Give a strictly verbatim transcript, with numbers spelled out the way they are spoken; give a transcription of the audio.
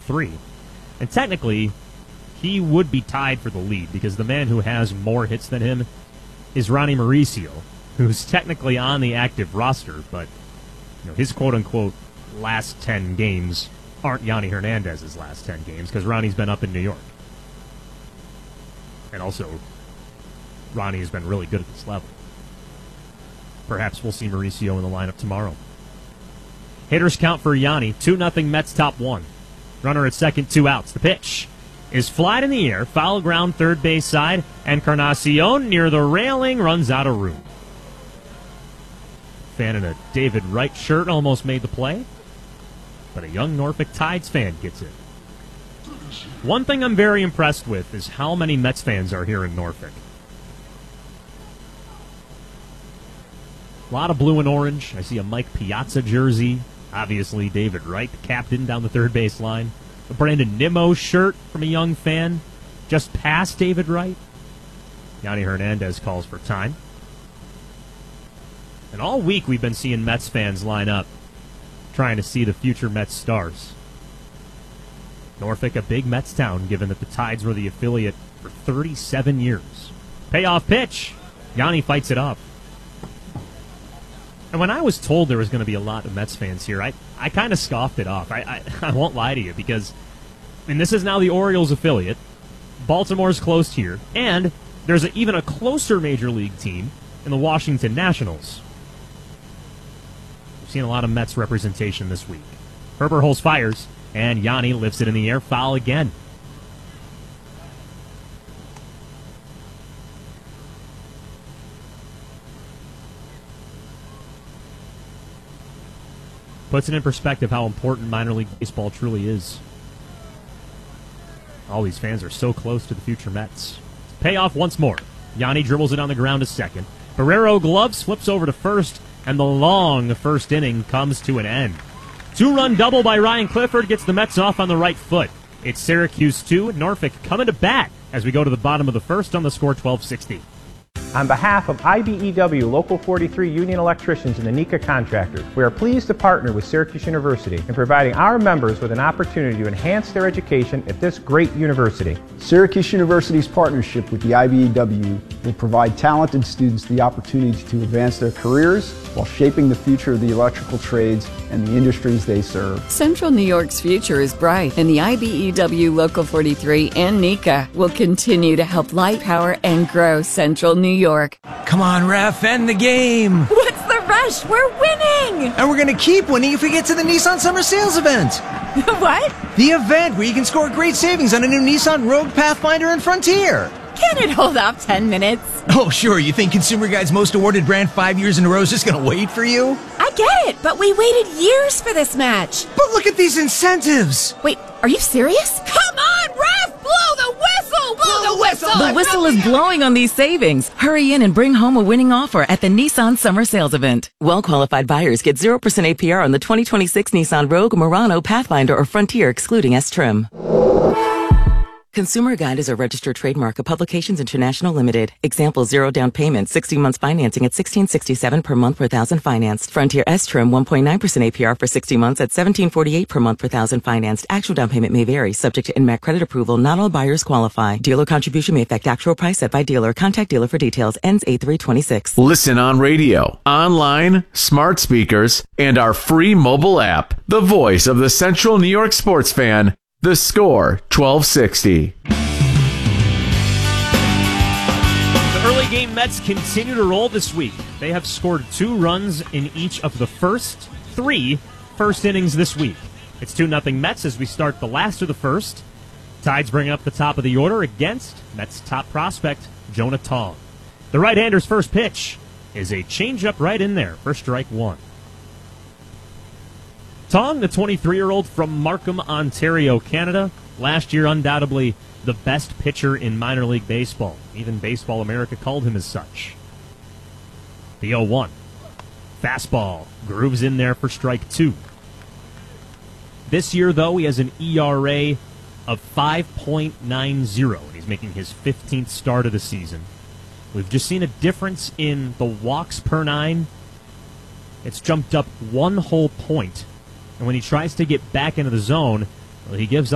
three. And technically, he would be tied for the lead because the man who has more hits than him is Ronnie Mauricio, who's technically on the active roster, but you know, his quote-unquote last ten games aren't Yanni Hernandez's last ten games because Ronnie's been up in New York. And also, Ronnie has been really good at this level. Perhaps we'll see Mauricio in the lineup tomorrow. Hitters count for Yanni. two nothing Mets top one. Runner at second, two outs. The pitch is flied in the air, foul ground third base side, Encarnacion near the railing runs out of room. Fan in a David Wright shirt almost made the play, but a young Norfolk Tides fan gets it. One thing I'm very impressed with is how many Mets fans are here in Norfolk. A lot of blue and orange. I see a Mike Piazza jersey. Obviously, David Wright, the captain, down the third base line. A Brandon Nimmo shirt from a young fan just past David Wright. Yanni Hernandez calls for time. And all week we've been seeing Mets fans line up, trying to see the future Mets stars. Norfolk, a big Mets town, given that the Tides were the affiliate for thirty-seven years. Payoff pitch. Yanni fights it up. And when I was told there was going to be a lot of Mets fans here, I, I kind of scoffed it off. I, I I won't lie to you because, I mean, this is now the Orioles affiliate. Baltimore's close here. And there's a, even a closer major league team in the Washington Nationals. We've seen a lot of Mets representation this week. Herbert Holz fires, and Yanni lifts it in the air. Foul again. Puts it in perspective how important minor league baseball truly is. All these fans are so close to the future Mets. Payoff once more. Yanni dribbles it on the ground to second. Barrero gloves, flips over to first, and the long first inning comes to an end. Two-run double by Ryan Clifford gets the Mets off on the right foot. It's Syracuse two, Norfolk coming to bat as we go to the bottom of the first on the score twelve sixty. On behalf of I B E W Local forty-three Union Electricians and the NECA Contractors, we are pleased to partner with Syracuse University in providing our members with an opportunity to enhance their education at this great university. Syracuse University's partnership with the I B E W will provide talented students the opportunity to advance their careers while shaping the future of the electrical trades and the industries they serve. Central New York's future is bright, and the I B E W Local forty-three and NECA will continue to help light, power, and grow Central New York. Come on, ref, end the game! What's the rush? We're winning! And we're gonna keep winning if we get to the Nissan Summer Sales event! What? The event where you can score great savings on a new Nissan Rogue, Pathfinder, and Frontier! Can it hold off ten minutes? Oh, sure. You think Consumer Guide's most awarded brand five years in a row is just going to wait for you? I get it, but we waited years for this match. But look at these incentives. Wait, are you serious? Come on, ref! Blow the whistle! Blow the whistle! The whistle is blowing on these savings. Hurry in and bring home a winning offer at the Nissan Summer Sales Event. Well-qualified buyers get zero percent A P R on the twenty twenty-six Nissan Rogue, Murano, Pathfinder, or Frontier, excluding S-Trim. Consumer Guide is a registered trademark of Publications International Limited. Example, zero down payment, sixty months financing at sixteen sixty-seven per month per thousand financed. Frontier S-Trim, one point nine percent A P R for sixty months at seventeen forty-eight per month per thousand financed. Actual down payment may vary, subject to N M A C credit approval. Not all buyers qualify. Dealer contribution may affect actual price set by dealer. Contact dealer for details. Ends eight three twenty-six. Listen on radio, online, smart speakers, and our free mobile app. The voice of the Central New York sports fan. The Score, twelve sixty. The early game Mets continue to roll this week. They have scored two runs in each of the first three first innings this week. It's two nothing Mets as we start the last of the first. Tides bring up the top of the order against Mets top prospect, Jonah Tong. The right-hander's first pitch is a changeup right in there for strike one. Tong, the twenty-three-year-old from Markham, Ontario, Canada, last year undoubtedly the best pitcher in minor league baseball. Even Baseball America called him as such. The oh one. Fastball grooves in there for strike two. This year, though, he has an E R A of five point nine oh, and he's making his fifteenth start of the season. We've just seen a difference in the walks per nine. It's jumped up one whole point. And when he tries to get back into the zone, well, he gives up.